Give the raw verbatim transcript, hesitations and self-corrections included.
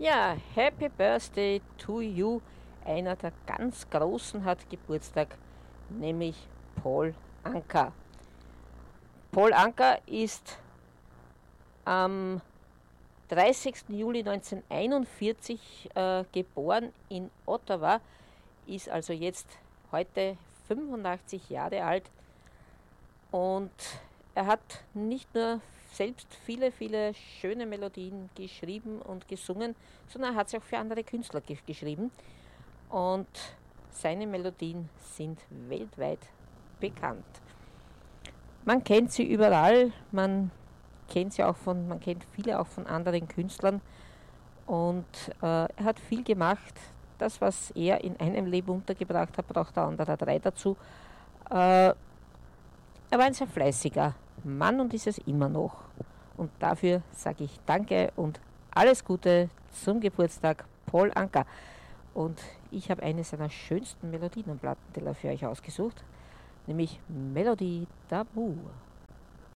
Ja, Happy Birthday to you. Einer der ganz Großen hat Geburtstag, nämlich Paul Anka. Paul Anka ist am dreißigsten Juli neunzehnhunderteinundvierzig äh, geboren in Ottawa, ist also jetzt heute fünfundachtzig Jahre alt und er hat nicht nur selbst viele, viele schöne Melodien geschrieben und gesungen, sondern er hat sie auch für andere Künstler ge geschrieben. Und seine Melodien sind weltweit bekannt. Man kennt sie überall, man kennt sie auch von, man kennt viele auch von anderen Künstlern und äh, er hat viel gemacht. Das, was er in einem Leben untergebracht hat, braucht der andere drei dazu. Äh, Er war ein sehr fleißiger Mann und ist es immer noch. Und dafür sage ich Danke und alles Gute zum Geburtstag, Paul Anka. Und ich habe eine seiner schönsten Melodien am Plattenteller für euch ausgesucht, nämlich Melodie d'Amour.